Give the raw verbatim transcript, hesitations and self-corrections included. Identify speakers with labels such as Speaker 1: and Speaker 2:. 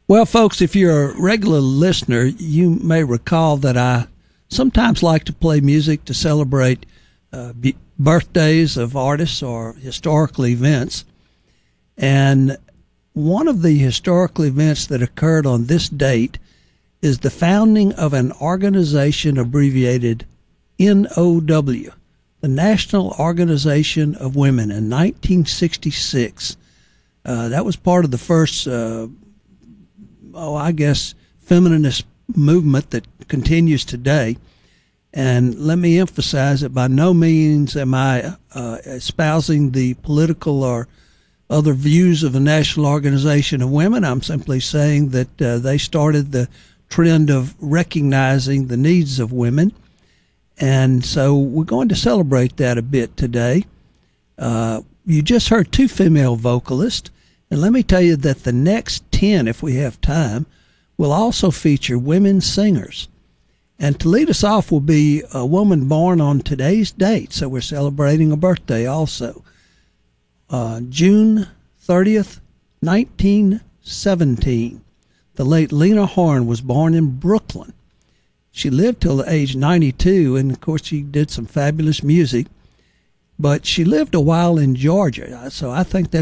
Speaker 1: Well, folks, if you're a regular listener, you may recall that I sometimes like to play music to celebrate uh, b- birthdays of artists or historical events. And one of the historical events that occurred on this date is the founding of an organization abbreviated N O W, the National Organization of Women, in nineteen sixty-six. Uh, that was part of the first, uh, oh, I guess, feminist movement that continues today. And let me emphasize that by no means am I uh, espousing the political or other views of the National Organization of Women. I'm simply saying that uh, they started the trend of recognizing the needs of women. And so we're going to celebrate that a bit today. Uh, you just heard two female vocalists. And let me tell you that the next ten, if we have time, will also feature women singers. And to lead us off will be a woman born on today's date, so we're celebrating a birthday also. Uh, June thirtieth, nineteen seventeen. The late Lena Horne was born in Brooklyn. She lived till the age ninety-two, and of course she did some fabulous music. But she lived a while in Georgia, so I think that